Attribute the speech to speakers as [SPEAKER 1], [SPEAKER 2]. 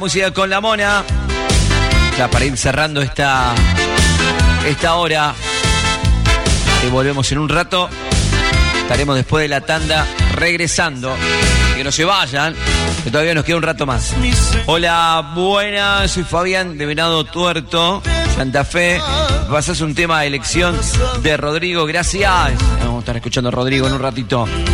[SPEAKER 1] Música con la Mona. Ya para ir cerrando esta hora. Y volvemos en un rato. Estaremos después de la tanda regresando. Que no se vayan, que todavía nos queda un rato más. Hola, buenas. Soy Fabián de Venado Tuerto, Santa Fe. Pasás un tema de elección de Rodrigo. Gracias. Vamos a estar escuchando a Rodrigo en un ratito.